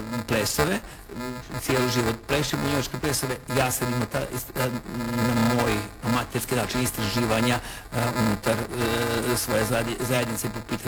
plesove, cijeli život plešem bunjevačke plesove, ja sam imao na moj amaterski način istraživanja unutar svoje zajednice po pitanju